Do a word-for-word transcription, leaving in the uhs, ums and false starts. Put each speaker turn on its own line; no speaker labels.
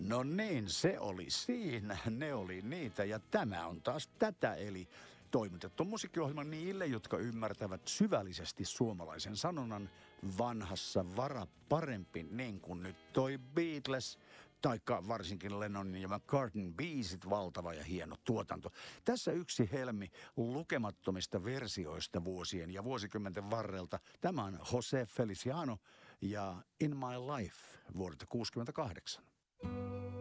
No niin, se oli siinä. Ne oli niitä ja tämä on taas tätä, eli toimitettu musiikkiohjelma niille, jotka ymmärtävät syvällisesti suomalaisen sanonnan vanhassa vara parempi, niin kuin nyt toi Beatles, taikka varsinkin Lennonin ja McCartneyn biisit, valtava ja hieno tuotanto. Tässä yksi helmi lukemattomista versioista vuosien ja vuosikymmenten varrelta. Tämä on Jose Feliciano ja In My Life vuodelta kuusikymmentäkahdeksan.